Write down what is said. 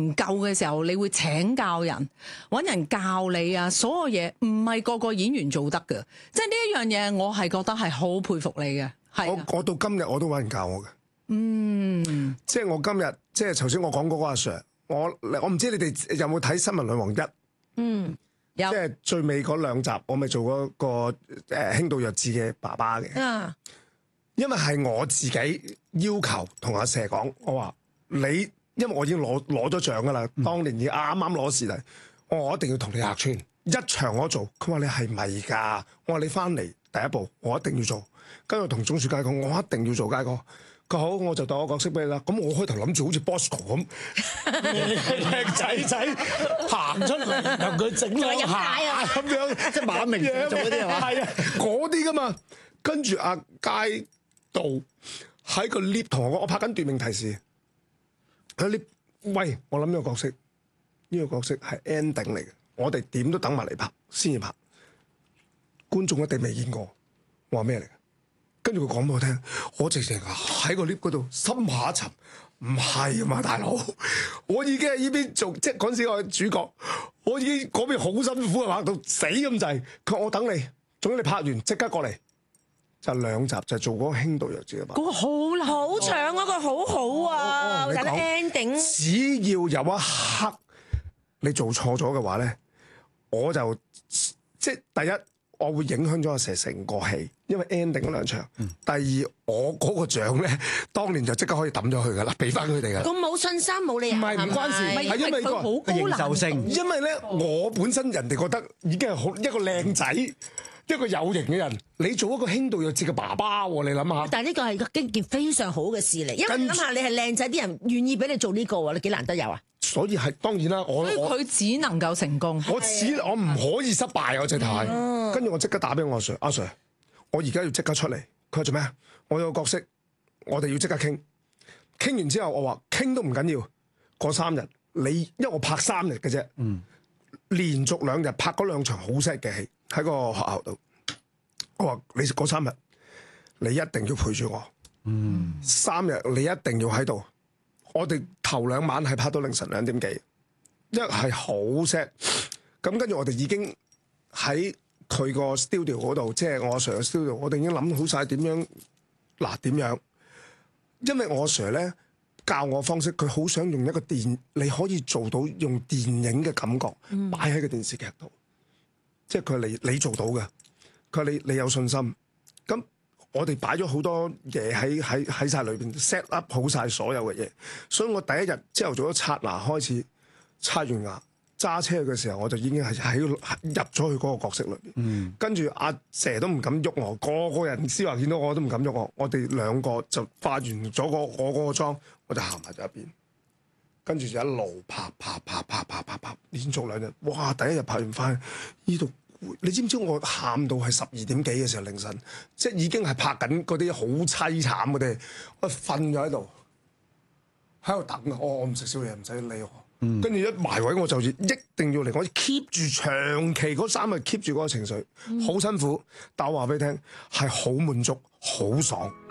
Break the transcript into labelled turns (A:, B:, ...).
A: 唔夠嘅時候，你會請教人，揾人教你啊，所有嘢唔係個個演員做得嘅，即係呢一樣嘢，我係覺得係好佩服你嘅。係
B: 我到今日我都揾人教我嘅。即係我今日即係頭先我講嗰個阿 Sir，我唔知你哋有冇睇《新聞女王1》？
A: 有。
B: 即係最尾嗰2集，我咪做嗰個輕度弱智嘅爸爸嘅。因為係我自己要求同阿蛇講，我話你，因為我已經攞咗獎噶啦，當年已經啱啱攞視帝，我一定要同你客串一場我做。佢話你係咪㗎？我話你翻嚟第一步，我一定要做。跟住同鍾樹佳講，我一定要做佳哥。佢好，我就當我角色俾你啦。咁我開頭諗住好似 Bosco 咁，靚仔行出嚟，由佢整兩下咁樣，
C: 即係馬明做嗰啲係嘛？
B: 係啊，嗰啲噶嘛。跟住阿佳道喺個 lift 同我講，我拍緊奪命提示。喺 lift，喂，我諗呢個角色，呢個角色係 ending 嚟嘅，我哋點都等埋嚟拍先至拍，觀眾一定未見過。我話咩嚟嘅？跟住佢講俾我聽，我直情喺個 lift 嗰度心下一沉，唔係啊嘛，大佬，我已經喺呢邊做，即係嗰陣時我係主角，我已經嗰邊好辛苦啊，拍到死咁滯。佢話我等你，總之你拍完即刻過嚟，就2集就做嗰個輕度弱智嘅爸爸。
A: 嗰個好
D: 長嗰個好好啊，但係 ending
B: 只要有一刻你做錯咗嘅話咧，我就即係第一，我會影響咗阿蛇成個戲，因為 ending 嗰2場。第二，我嗰個獎咧，當年就即刻可以抌咗佢噶啦，俾翻佢哋噶啦。
D: 咁冇信心冇理由。
B: 唔係唔關事，係因為
A: 佢好高
C: 認受性。
B: 因為咧，我本身人哋覺得已經係好一個靚仔，一個有型嘅人，你做一個輕度弱智嘅爸爸喎，你諗下。
D: 但係呢個係一件非常好嘅事嚟，因為你諗下，你係靚仔，啲人願意俾你做呢個喎，你幾難得有啊？
B: 所以係當然啦，
A: 所以佢只能夠成功。
B: 我唔可以失敗啊！我直頭係，跟住我即刻打俾我阿 Sir，阿 Sir，我而家要即刻出嚟。佢話做咩啊？我有個角色，我哋要即刻傾。傾完之後，我話傾都唔緊要，過3日你，因為我拍3日嘅啫，連續2日拍嗰2場好 set 嘅戲喺個學校度。我話你嗰3日，你一定要陪住我。3日你一定要喺度。我哋頭2晚係拍到凌晨2點幾，因為係好 set。咁跟住我哋已經喺佢個 studio 嗰度，即係我阿 Sir 嘅 studio，我哋已經諗好晒點樣點樣。因為我阿 Sir 咧教我方式，佢好想用一個你可以做到用電影嘅感覺擺喺個電視劇度，即係佢話你做到嘅，佢話你有信心。咁我哋擺咗好多嘢喺晒裏邊 set up 好晒所有嘅嘢，所以我第一日朝頭早刷牙開始，刷完牙揸車嘅時候，我就已經係入咗去嗰個角色裏邊。跟住阿蛇都唔敢喐我，個人思華見到我都唔敢喐我。我哋2個就化完咗我嗰個妝，我就行埋咗一邊，跟住就一路拍，連續2日。哇！第一日拍完翻呢度。你知唔知我喊到係12點幾嘅時候凌晨，即係已經係拍緊嗰啲好凄慘嗰啲，我瞓咗喺度，喺度等啊！我唔食宵夜，唔使理我。跟住一埋位我就一定要嚟，我 keep 住長期嗰3日 keep 住嗰個情緒，好辛苦。但我話俾你聽，係好滿足，好爽。